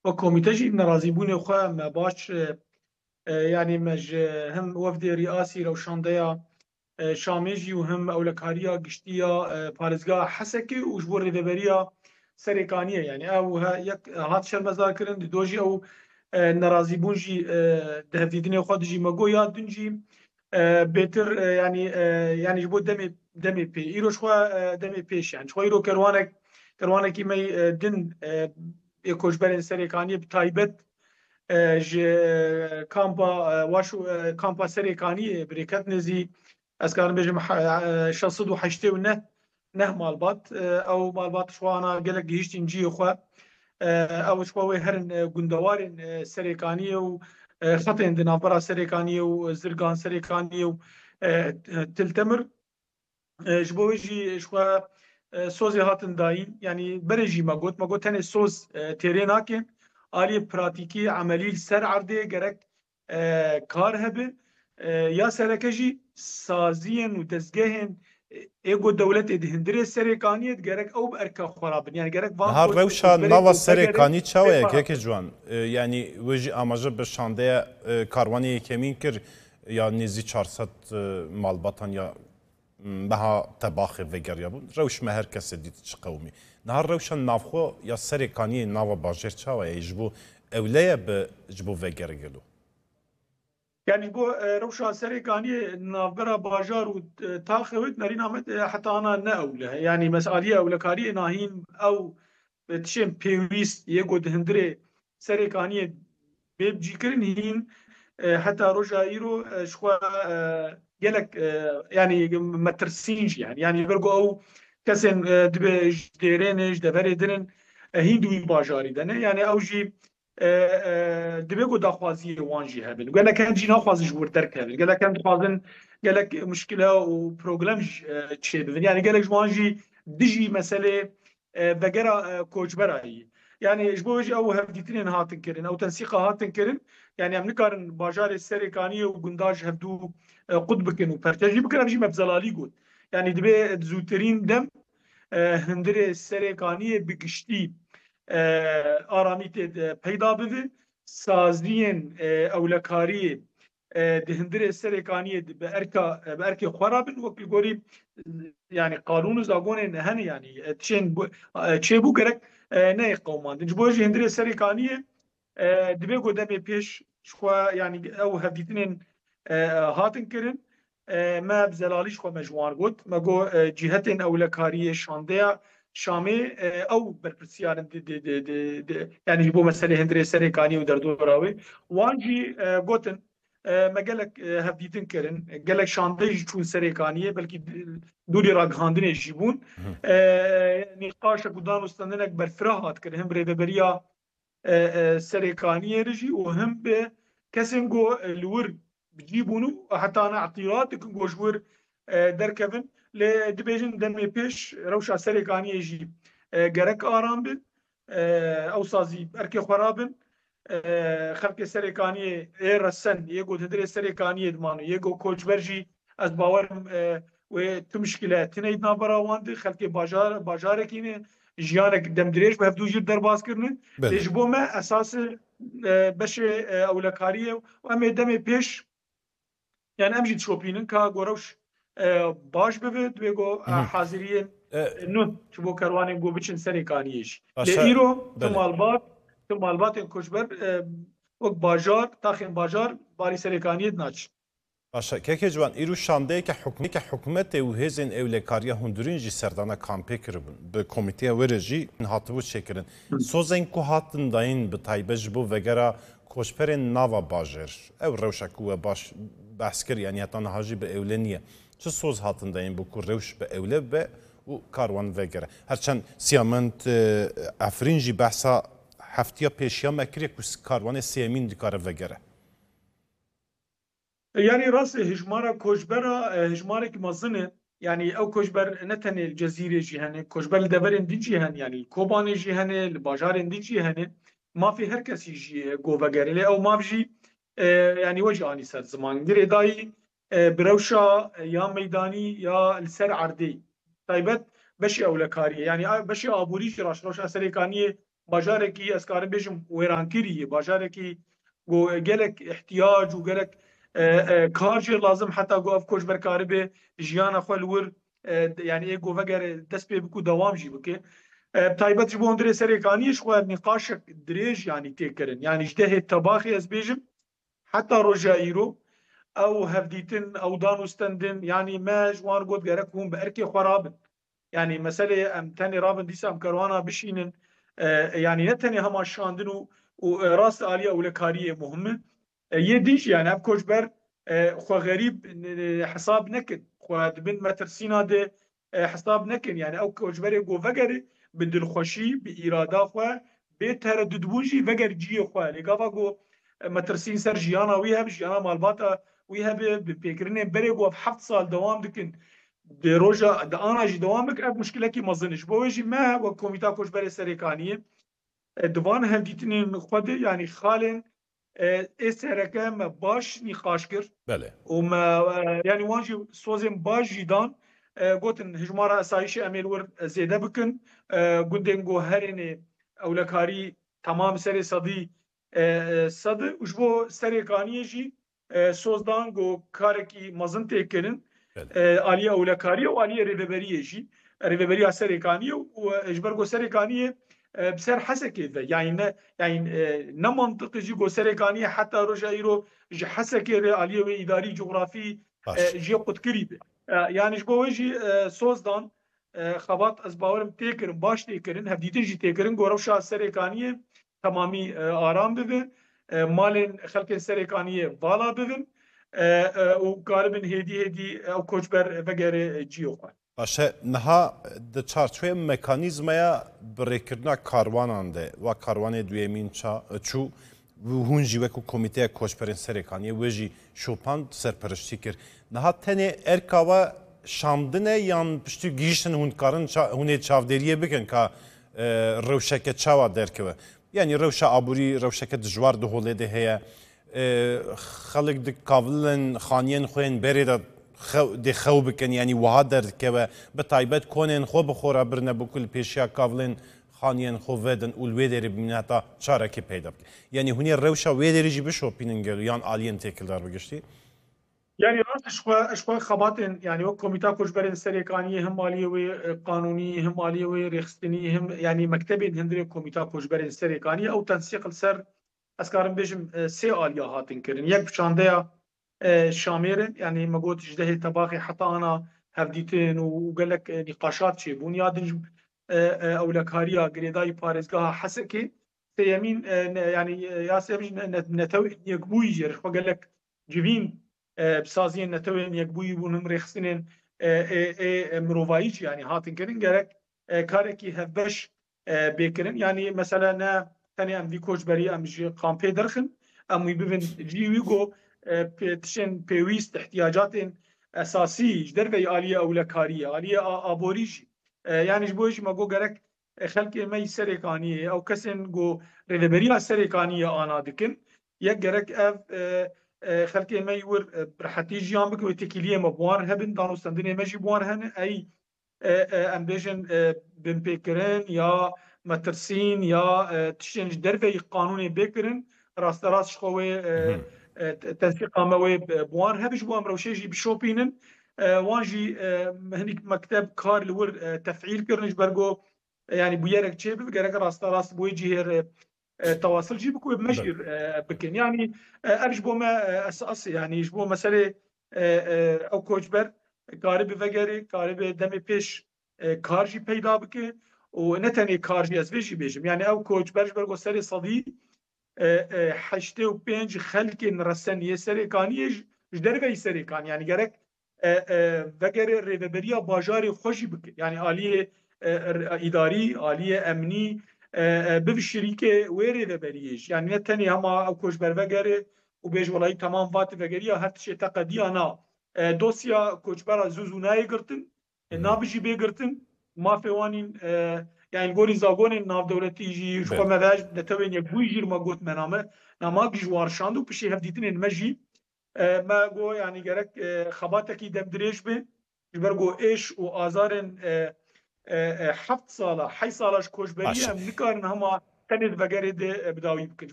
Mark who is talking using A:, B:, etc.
A: وكوميته جي نرازي بوني خو ما باش يعني مج هم وفد رئاسي روشانديا شاميجي وهم اولكاريا قشتيا بارزگاه حسكي وجبور ريفيريا سريكانيه يعني او يك هات شر مذاكرن دوجي او نرازي بونجي دهفيدني خود جي مگو يا دنجي بيتر يعني جبو دمي بي ايروش خو دمي بيش يعني شو يرو كروانك مي دن يكوجبرن سريكانيه بتايبت ج کامپا واشو کامپا سريكانيه بريكات نزي اسكان بيجم 680 نه مالبات او مالبات شو انا قالك هيشتين جي خو او شوي هرن گندوارن سريكانيه و خطين دنابرا سريكانيه وزرقان سريكانيه و تلتمر جبويجي شو سوزي هاتن داين يعني بريجي ما قلت هني سوز تيريناكن آلي براتيكي عملي سر عرضي جرك كار هبه يا سركجي سازين ودزجهن ايجو دولت هندري سريكانية جرك او باركا خرابن يعني جرك فان
B: نهار روشا نوا سريكاني تشاوية كيك جوان يعني وجي اماجه بشانده كارواني كمين كر يا نزي 400 مالباتان يا بها تباخي وگر بون روش ما هر کس دیت چه قومی نهار روشن نافخو یا سرکانی ناو باجر چاوه یجبو اولیه به جبو وگر گلو
A: يعني بو روشا سريكانية نافبرا باجار وتاخوت نرين عمد حتى أنا نأوله يعني مسألية أولكارية ناهين أو تشين بيويس يقود هندري سريكانية بيبجي كرن هين حتى رجا ايرو شخوا قالك يعني مترسينج يعني برقو او كسن دبي ديرينج دبري درن هندوي باجاري دنه يعني او جي دبي قو داخوازي وانجي هبن قال لك هنجي ناخواز جور درك هبن قال لك هند خوازن قال لك مشكله وبروبلم تشي يعني قال لك جوانجي دجي مساله بقرا كوجبراي يعني جبوجي او هفديتين هاتن كرن او تنسيقها هاتن كرن يعني ام نكارن باجار السريكانيه وقنداج هفدو قطبكن وبرتجي بكره بجي مبزلالي قول يعني دبي زوترين دم هندري السريكانيه بقشتي آرامیت پیدا بده سازدین اولکاری دهندر سرکانی به ارک خرابن وقتی گوری يعني قانون زاغون هن يعني تشين چه بو گرک نه قومان دجبوجي هندري سرکانی دبي قدامي بيش شو يعني او هديتين هاتن كرن ما بزلاليش خو مجوار قلت ما جو جهتين اولکاری شانديا شامي او برپرسيارن يعني بو مسألة هندري سريكاني ودردوراوي وانجي قوتن ما قالك هفديتن كرن قالك شاندي چون سريكانية بلكي دوري راقهاندن يجيبون نقاش قدان استندنك برفراهات كرن هم بريبريا سريكانية رجي وهم بكسنجو الور بجيبونو حتى انا اعطيات كنجو جور دركفن لدبيجن دمي بيش روشا سريكانية يجي جرك آرام بن او سازي اركي خرابن خلق سريكانية رسن يجو تدري سريكانية دمانو يجو كوچ برجي از باورم و تمشكلة تنيد نابرا واند خلق باجاركينه جيانك دم دريش بهفدو جير درباز كرنه لجبو ما اساس باش اولكاريه وام دمي بيش يعني امجد شوبينن كا غوروش باش ببد بيجو حاضرين نون تبو كروانين جو بچن سريكانيش لإيرو تمالبات كوشبر وك باجار تاخين باجار باري سريكانية ناچ
B: باشه که جوان ایرو شانده که حکومت و هزین اولکاریا هندرین جی سردانا کامپی کربن به کمیته ورجی هاتبو چکرن سوزن کو هاتن داین به تایبج بو وگرا کوشپرن ناوا باجر او روشکو باش بحث کر یعنی حتی نهاجی به اولنیه چه سوز هاتن داین بو کو روش به اوله به و کاروان وگره هرچند سیامنت افرین جی بحثا هفتیا پیشیا مکریه که کاروان سیامین دیکاره وگره
A: يعني راس هجمارة كوجبرة هجمارة مظنة يعني او كوجبر نتن الجزيرة جهنة كوجبر الدبرن دي جهن يعني كوبان جهنة الباجارن دي جهنة ما في هركس يجي جوفاجرلي او ما بيجي يعني وجه اني سر زمان دير داي بروشا يا ميداني يا السر عردي طيبت بشي اولكاريه يعني بشي ابوريش راش روش اسريكانيه باجارێکی ئەسکارم بێژم وێرانکiriye باجارێکی gelek احتیاج û gelek kar jê lazim heta got ev koçberkarî bê jiyana xwe li wir yani ê govegere dest pê bikû dewam jî bike. Taybet ji bo hundirê serêkaniyê ji xwe nîqaşek dirêj yani têkirin yani ji dehê tebaxê ez bêjim heta roja îro ew hevdîtin ew dan û stendin yani me ji wan got gerek hûn bi erkê xwe rabin. Yani meselê em tenê rabin dîsa em kerwana bişînin yani ne tenê hema şandin û rast aliye ewlekariyê muhim e. Yê dîş yani ev koçber xwe xerîb hesab nekin. Xwe dibin metirsîna de hesab nekin. Yani ew koçberê got vegerê bi dilxweşî, bi îrada xwe, bê tereddûd bûn jî veger ciyê xwe. Lê gava got metirsîn ser jiyana wî hebe, jiyana malbata wî hebe, bi pêkirinên berê got ev 7 sal dewam dikin. Di roja di ana jî dewam bik ev muşkilekî mezin e. Ji bo wê jî me wek Komîta Koçberê Serêkaniyê divan hevdîtinên xwe de yani xalên ê sereke me baş nîqaş kir û me yani wan jî sozên baş jî dan gotin hejmara esayîşê em ê li wir zêde bikin gundên guherînê ewlekarî temam serê sedî sed û ji bo serêkaniyê jî soz dan got karekî mezin tê kirin aliye ewlekariyê û aliye rêveberiyê jî rêveberiya serêkaniyê û ji ber got serêkaniyê بسر حسكي ذا يعني نه منطقي جي جو سريكانيه حتى رجا يرو جي حسكي راليه اداري جغرافي جي قد قريب يعني جبو جي سوزدان خبات از باورم تيكرن باش تيكرن هفديتن جي تيكرن گورو شا سريكانيه تمامي آرام ببن مالن خلق سريكانيه بالا ببن و غالبا هدي او کوچبر وغيره جيو
B: باشه نها د چارچوی مکانیزمaya birêkirina karwanan de wa karwanê duyemîn çû hûn jî wekû Komîteya Koçberên Serêkaniyê wê jî şopand serperiştî kir. Niha tenê erka we şandine yan piştî gîjîştin hûn karin hûnê çavdêriyê bikin ka rewşeke çawa derkeve. Yani rewşa aborî rewşeke dijwar di holê de heye xelek dikavlin xaniyên xwe yên berê de دي خو بكن يعني وهادر كوا بتايبت كونن خو بخورا برنا بكل بيشيا كافلين خانين خو ودن والويدر بمناتا شاركي پیدا يعني هني الروشا ويدر يجي بشو بيننجل يان الين تيكل دار بگشتي
A: يعني راست اشخوا خباتن يعني وك كوميتا كوچبرên serêkaniyê hem maliyê wê qanûnî hem maliyê wê rêxistinî hem yani mektebên hindirê Komîta Koçberên Serêkaniyê ew tensîq li ser ez karim bêjim sê aliya hatin kirin yek çandeya شاميرن يعني ما قلت جده تباخي حتى انا هفديتين وقال لك نقاشات شي بنيادن اولكاريا قريداي باريزغا حسكي سيمين يعني يا سيمين نتوي يقبوي جير وقال لك جيفين بسازين نتوي يقبوي ونم رخصنين مروفايج يعني هاتن كرين قال لك كاركي هبش بيكرن يعني مثلا ثاني ام في كوچ بري ام جي قامبي درخن ام بيبن جي ويغو تشن بيويست احتياجات اساسي جدربي اليه اولكاريه اليه ابوريج يعني جبوش ما جو gerek خلق مي سريكانيه او كسن جو ريفبريا سريكانيه انا دكن يك gerek اف خلق مي ور برحتي جيام بك وتكيليه مبوار هبن دانو سندني مجي بوار هن اي امبيشن بن بيكرن يا مترسين يا تشن جدربي قانوني بيكرن راست راست خوي تنسيق ماوي بوان هبش بوان روشيجي بشوبينن وانجي هنيك مكتب كار لور تفعيل كرنج برجو يعني بويرك تشيب بقرق راست راست بويجي هير تواصل جي بكو بمجر بكن يعني ابش بو ما اساس يعني جبو مساله او كوچبر قارب وگری قارب دم پیش کارجی پیدا بکه و نتنی کارجی از ویجی بیجم يعني او كوچبر برجو سری صدی 85 خلکین رسانیه سرکانیه جدربی سرکان yani gerek وگر ریوبریا باجاری خوشی بک yani aliye idari aliye emni bir şirike ve ریوبریش yani ne teni ama o koçber vegeri u bej vallahi tamam vat vegeriya her şey taqdiyana dosya koçber zuzunayı girtin nabiji be girtin mafevanin يعني گوری زاگونên navdewletî jî ji xwe me ve netewên yekbûyî jî me got me name nama dijwar şand û pişê hevdîtinên me jî me got yani gerek xebatekî demdirêj be ji ber got êş û azarên 7 sala 8 sala ji koçberiyê em nikarin hema tenê vegerê de bi dawî bikin.